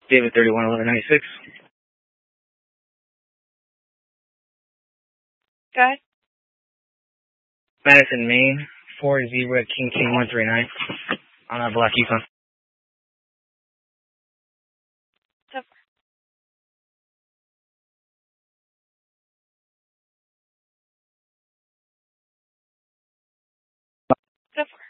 David 311196. Go ahead. Madison, Maine, 4 Zebra King King 139 on a black Yukon. So far.